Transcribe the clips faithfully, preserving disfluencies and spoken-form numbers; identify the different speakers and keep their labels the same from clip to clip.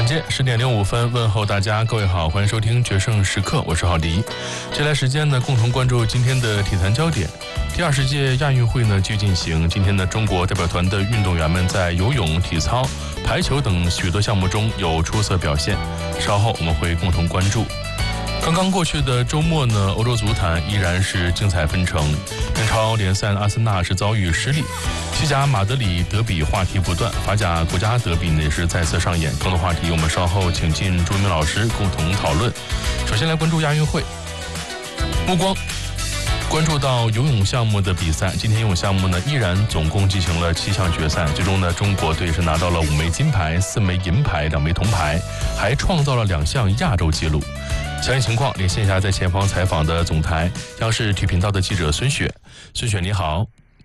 Speaker 1: 间十点零五分，问候大家，各位好，欢迎收听决胜时刻，我是郝迪。接下来时间呢，共同关注今天的体坛焦点。第二十届亚运会呢继续进行，今天呢，中国代表团的运动员们在游泳、体操、排球等许多项目中有出色表现，稍后我们会共同关注。刚刚过去的周末呢，欧洲足坛依然是精彩纷呈。英超联赛阿森纳是遭遇失利，西甲马德里德比话题不断，法甲国家德比呢也是再次上演。更多话题我们稍后请进朱明老师共同讨论。首先来关注亚运会，目光关注到游泳项目的比赛。今天游泳项目呢依然总共进行了七项决赛，最终呢中国队是拿到了五枚金牌、四枚银牌、两枚铜牌，还创造了两项亚洲纪录。详细情况连线下在前方采访的总台央视体育频道的记者孙雪。孙雪你好。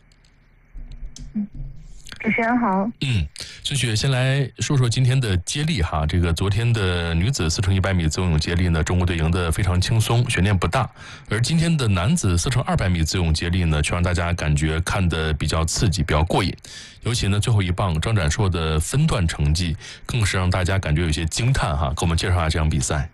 Speaker 2: 主持人好。
Speaker 1: 嗯，孙雪先来说说今天的接力哈。这个昨天的女子四乘一百米自由泳接力呢，中国队赢得非常轻松，悬念不大。而今天的男子四乘二百米自由泳接力呢，却让大家感觉看得比较刺激，比较过瘾。尤其呢最后一棒张展硕的分段成绩，更是让大家感觉有些惊叹哈。给我们介绍一下这场比赛。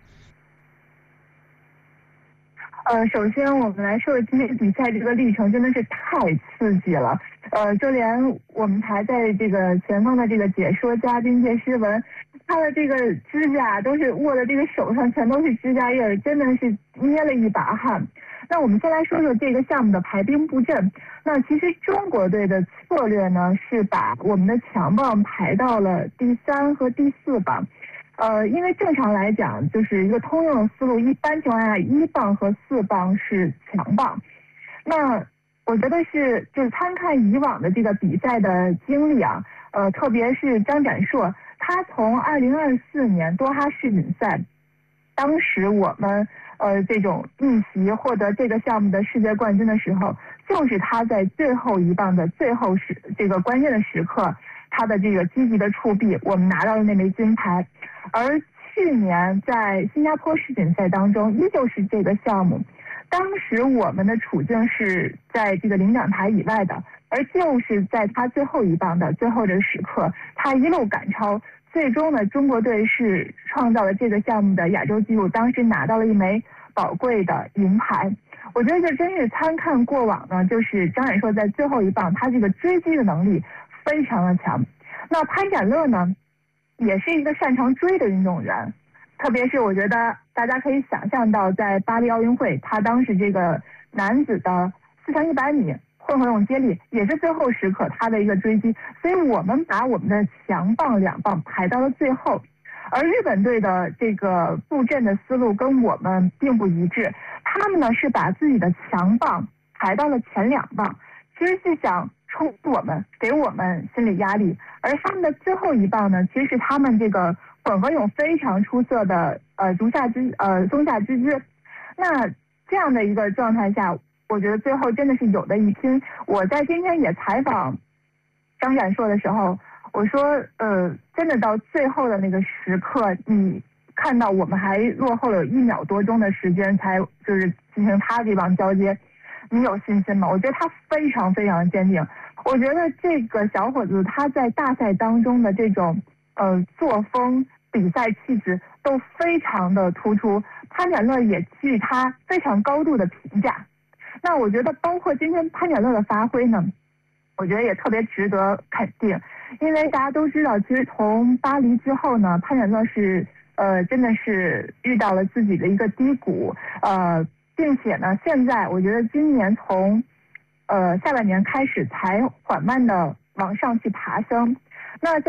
Speaker 2: 呃，首先我们来说今天比赛这个历程真的是太刺激了。呃，就连我们台在这个前方的这个解说嘉宾谢诗文，他的这个指甲都是握的这个手上全都是指甲印儿，真的是捏了一把汗。那我们先来说说这个项目的排兵布阵。那其实中国队的策略呢是把我们的强棒排到了第三和第四棒。呃，因为正常来讲，就是一个通用的思路，一般情况下，一棒和四棒是强棒。那我觉得是，就是参看以往的这个比赛的经历啊，呃，特别是张展硕，他从二零二四年多哈世锦赛，当时我们呃这种逆袭获得这个项目的世界冠军的时候，就是他在最后一棒的最后时这个关键的时刻，他的这个积极的触壁，我们拿到了那枚金牌。而去年在新加坡世锦赛当中，依旧是这个项目，当时我们的处境是在这个领奖台以外的，而就是在他最后一棒的最后的时刻，他一路赶超，最终呢，中国队是创造了这个项目的亚洲纪录，当时拿到了一枚宝贵的银牌。我觉得这真是参看过往呢，就是张展硕在最后一棒，他这个追击的能力非常的强。那潘展乐呢，也是一个擅长追的运动员，特别是我觉得大家可以想象到，在巴黎奥运会，他当时这个男子的四乘一百米混合泳接力也是最后时刻他的一个追击，所以我们把我们的强棒两棒排到了最后。而日本队的这个布阵的思路跟我们并不一致，他们呢是把自己的强棒排到了前两棒，其实是想冲我们，给我们心理压力。而他们的最后一棒呢，其实是他们这个混合泳非常出色的呃足下之呃松下之姿。那这样的一个状态下，我觉得最后真的是有的一拼。我在今天也采访张展硕的时候，我说呃，真的到最后的那个时刻，你看到我们还落后了有一秒多钟的时间才就是进行他这棒交接，你有信心吗？我觉得他非常非常坚定。我觉得这个小伙子他在大赛当中的这种呃作风、比赛气质都非常的突出，潘展乐也给予他非常高度的评价。那我觉得包括今天潘展乐的发挥呢，我觉得也特别值得肯定。因为大家都知道，其实从巴黎之后呢，潘展乐是呃真的是遇到了自己的一个低谷，呃，并且呢，现在我觉得今年从呃下半年开始才缓慢的往上去爬升。那